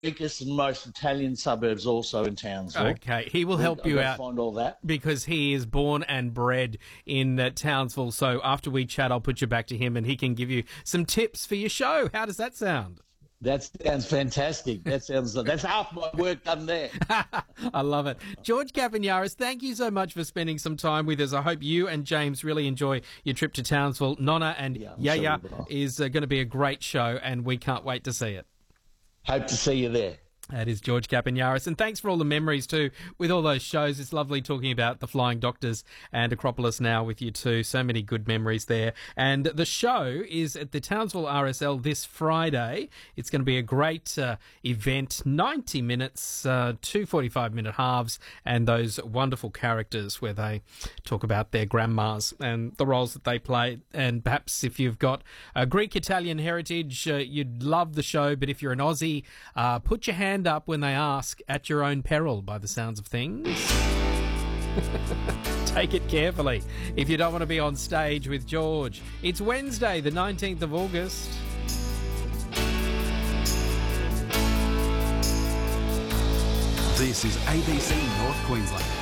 weakest and most Italian suburbs also in Townsville. Okay, he will help you out. Find all that. Because he is born and bred in Townsville. So after we chat, I'll put you back to him and he can give you some tips for your show. How does that sound? That sounds fantastic. That's half my work done there. I love it. George Kapiniaris, thank you so much for spending some time with us. I hope you and James really enjoy your trip to Townsville. Nonna and Yaya is going to be a great show and we can't wait to see it. Hope to see you there. That is George Kapiniaris. And thanks for all the memories too with all those shows. It's lovely talking about The Flying Doctors and Acropolis Now with you too. So many good memories there. And the show is at the Townsville RSL this Friday. It's going to be a great event, 90 minutes, 2 45-minute halves, and those wonderful characters where they talk about their grandmas and the roles that they play. And perhaps if you've got a Greek-Italian heritage, you'd love the show. But if you're an Aussie, put your hand up when they ask, at your own peril, by the sounds of things. Take it carefully if you don't want to be on stage with George. It's Wednesday, the 19th of August. This is ABC North Queensland.